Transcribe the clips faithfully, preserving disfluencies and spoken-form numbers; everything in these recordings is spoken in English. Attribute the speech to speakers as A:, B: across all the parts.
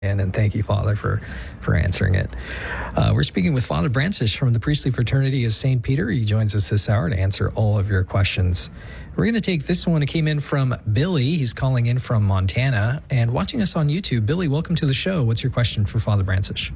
A: And, and thank you, Father, for, for answering it. Uh, we're speaking with Father Brancis from the Priestly Fraternity of Saint Peter. He joins us this hour to answer all of your questions. We're going to take this one. It came in from Billy. He's calling in from Montana and watching us on YouTube. Billy, welcome to the show. What's your question for Father Brancis?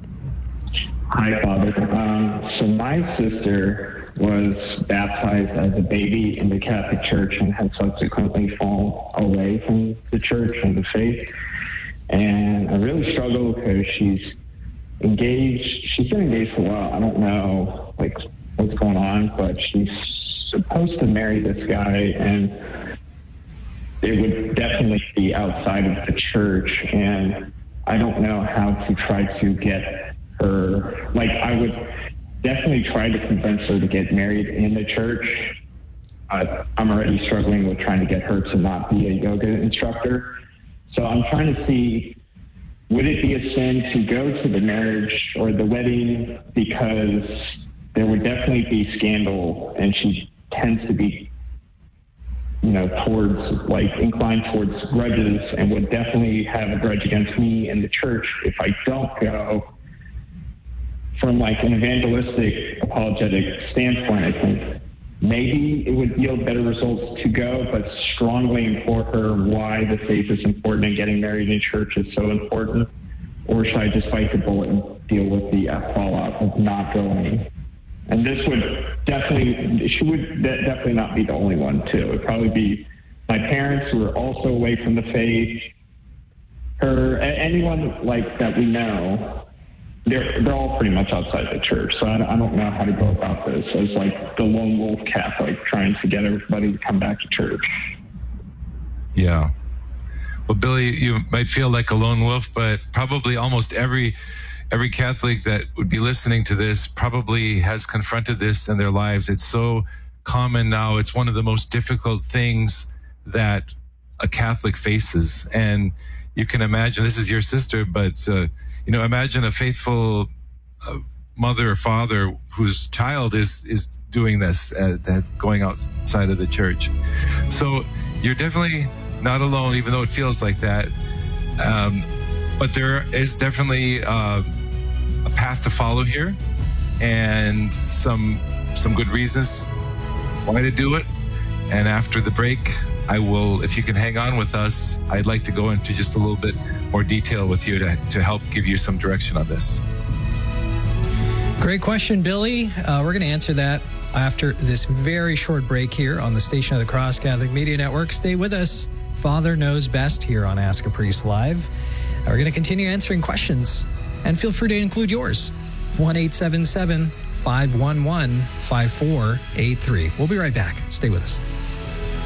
B: Hi, Father. Um, so my sister was baptized as a baby in the Catholic Church and has subsequently fallen away from the church and the faith. And I really struggle because she's engaged. She's been engaged for a while. I don't know like what's going on, but she's supposed to marry this guy, and it would definitely be outside of the church. And I don't know how to try to get her. Like, I would definitely try to convince her to get married in the church. Uh, I'm already struggling with trying to get her to not be a yoga instructor. So I'm trying to see, would it be a sin to go to the marriage or the wedding, because there would definitely be scandal, and she tends to be, you know, towards, like, inclined towards grudges, and would definitely have a grudge against me in the church if I don't go. From, like, an evangelistic, apologetic standpoint, I think maybe it would yield better results to go, but strongly implore her why the faith is important and getting married in church is so important. Or should I just bite the bullet and deal with the uh, fallout of not going? And this would definitely, she would de- definitely not be the only one, too. It would probably be my parents, who are also away from the faith, her, anyone like that we know. They're, they're all pretty much outside the church, so I, I don't know how to go about this as, like, the lone wolf Catholic trying to get everybody to come back to church.
C: Yeah. Well, Billy, you might feel like a lone wolf, but probably almost every every Catholic that would be listening to this probably has confronted this in their lives. It's so common now. It's one of the most difficult things that a Catholic faces. And you can imagine, this is your sister, but, uh, you know, imagine a faithful uh, mother or father whose child is, is doing this, uh, that's going outside of the church. So you're definitely not alone, even though it feels like that. Um, but there is definitely uh, a path to follow here, and some some good reasons why to do it. And after the break, I will, if you can hang on with us, I'd like to go into just a little bit more detail with you to, to help give you some direction on this.
A: Great question, Billy. Uh, we're going to answer that after this very short break here on the Station of the Cross Catholic Media Network. Stay with us. Father Knows Best here on Ask a Priest Live. We're going to continue answering questions, and feel free to include yours. one eight seven seven, five one one, five four eight three. We'll be right back. Stay with us.